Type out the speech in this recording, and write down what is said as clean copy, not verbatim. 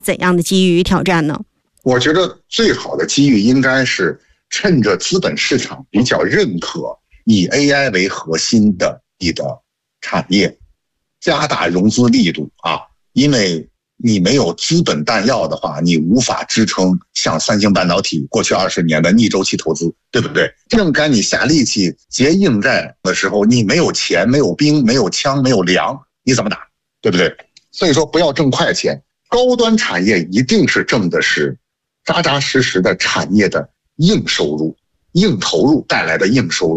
怎样的机遇与挑战呢？ 我觉得最好的机遇应该是趁着资本市场比较认可以 AI 为核心的你的产业，加大融资力度啊，因为你没有资本弹药的话，你无法支撑像三星半导体过去20年的逆周期投资，对不对？正该你下力气结硬战的时候，你没有钱，没有兵，没有枪，没有粮，你怎么打？对不对？所以说不要挣快钱，高端产业一定是挣的是扎扎实实的产业的硬收入、硬投入带来的硬收入。